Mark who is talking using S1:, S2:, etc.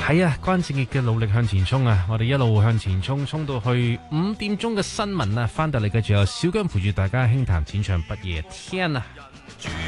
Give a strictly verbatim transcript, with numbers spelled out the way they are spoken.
S1: 係啊，關正傑嘅努力向前衝啊！我哋一路向前衝，衝到去五點鐘嘅新聞啊，翻到嚟嘅仲有小姜陪住大家輕談淺唱不夜天啊！